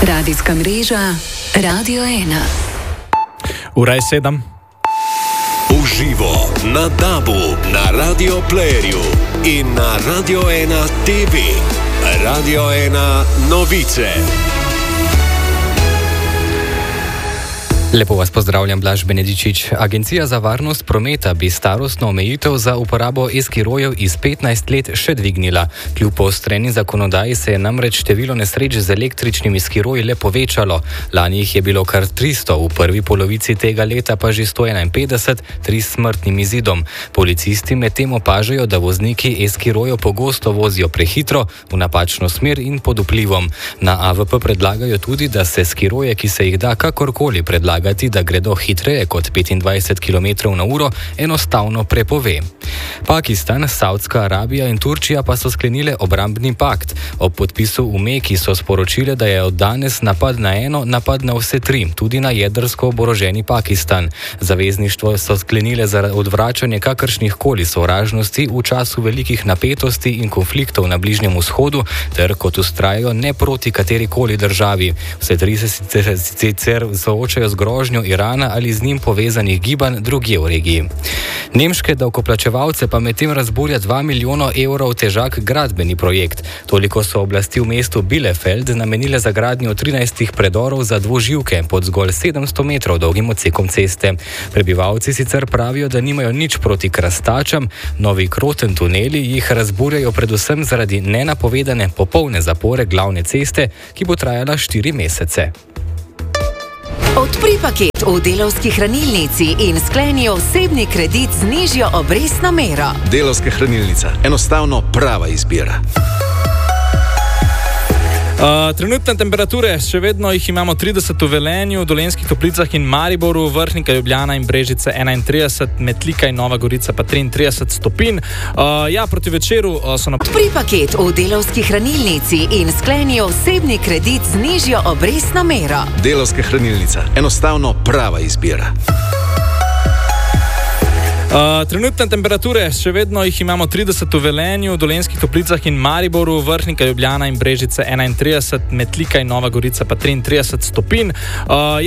Radijska mreža Radio 1. Ura je 7. Uživo na DAB-u, na Radio Playerju in na Radio 1 TV. Radio 1 novice. Lepo vas pozdravljam, Blaž Benedičič. Agencija za varnost prometa bi starostno omejitev za uporabo e-skirojev iz 15 let še dvignila. Kljub poostreni zakonodaji se je namreč število nesreč z električnimi skiroji le povečalo. Lani jih je bilo kar 300, v prvi polovici tega leta pa že 151, 3 s smrtnim izidom. Policisti medtem opažajo, da vozniki e-skirojev pogosto vozijo prehitro, v napačno smer in pod vplivom. Na AVP predlagajo tudi, da se skiroje, ki se jih da kakorkoli predlagati, da gredo hitreje kot 25 km/h, enostavno prepove. Pakistan, Saudska Arabija in Turčija pa so sklenile obrambni pakt. Ob podpisu v Meki so sporočile, da je od danes napad na eno, napad na vse tri, tudi na jedrsko oboroženi Pakistan. Zavezništvo so sklenile za odvračanje kakršnih koli sovražnosti v času velikih napetosti in konfliktov na Bližnjem vzhodu, ter kot vztrajajo ne proti katerikoli državi. Vse tri se sicer soočajo z grožnjo Irana ali z njim povezanih gibanj drugje v regiji. Nemške davkoplačevalce pa medtem razburja 2 milijona evrov težak gradbeni projekt. Toliko so oblasti v mestu Bielefeld namenile za gradnjo 13 predorov za dvoživke pod zgolj 700 metrov dolgim odsekom ceste. Prebivalci sicer pravijo, da nimajo nič proti krastačam, novi kroten tuneli jih razburjajo predvsem zaradi nenapovedane popolne zapore glavne ceste, ki bo trajala 4 mesece. Odpri paket v Delavski hranilnici in skleni osebni kredit z nižjo obrestno mero. Delavska hranilnica. Enostavno prava izbira. Trenutne temperature, še vedno jih imamo 30 v Velenju, Dolenjskih Toplicah in Mariboru, Vrhnika, Ljubljana in Brežice 31, Metlika in Nova Gorica pa 33 stopinj. Proti večeru so Odpri paket v Delavski hranilnici in skleni osebni kredit z nižjo obrestno mero. Delavska hranilnica. Enostavno prava izbira. Trenutne temperature, še vedno jih imamo 30 v Velenju, Dolenjskih Toplicah in Mariboru, Vrhnika, Ljubljana in Brežice 31, Metlika in Nova Gorica pa 33 stopinj.